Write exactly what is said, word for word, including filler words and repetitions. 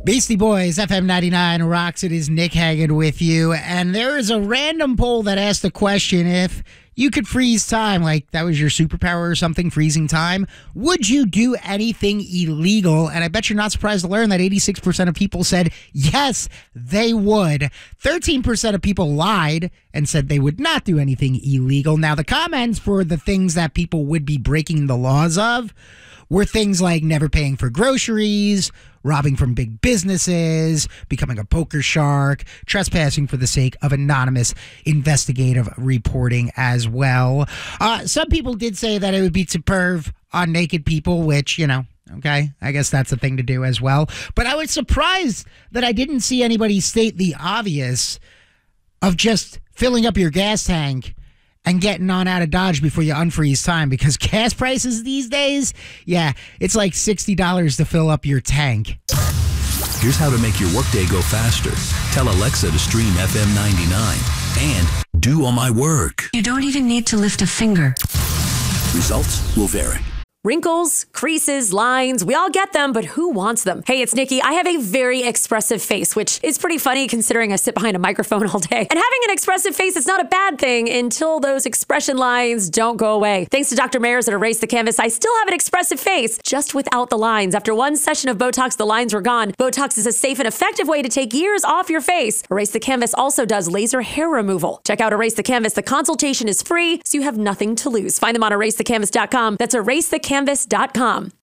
Beastie Boys, F M ninety-nine rocks. It is Nick Hagan with you. And there is a random poll that asked the question, if you could freeze time, like that was your superpower or something, freezing time, would you do anything illegal? And I bet you're not surprised to learn that eighty-six percent of people said yes, they would. thirteen percent of people lied and said they would not do anything illegal. Now, the comments for the things that people would be breaking the laws of were things like never paying for groceries, robbing from big businesses, becoming a poker shark, trespassing for the sake of anonymous investigative reporting as well. Uh, some people did say that it would be to perv on naked people, which, you know, okay, I guess that's a thing to do as well. But I was surprised that I didn't see anybody state the obvious of just filling up your gas tank and getting on out of Dodge before you unfreeze time, because gas prices these days, yeah, it's like sixty dollars to fill up your tank. Here's how to make your workday go faster. Tell Alexa to stream F M ninety-nine and do all my work. You don't even need to lift a finger. Results will vary. Wrinkles, creases, lines, we all get them, but who wants them? Hey, it's Nikki. I have a very expressive face, which is pretty funny considering I sit behind a microphone all day. And having an expressive face is not a bad thing until those expression lines don't go away. Thanks to Doctor Mayers at Erase the Canvas, I still have an expressive face, just without the lines. After one session of Botox, the lines were gone. Botox is a safe and effective way to take years off your face. Erase the Canvas also does laser hair removal. Check out Erase the Canvas. The consultation is free, so you have nothing to lose. Find them on erase the canvas dot com. That's erase the canvas dot com.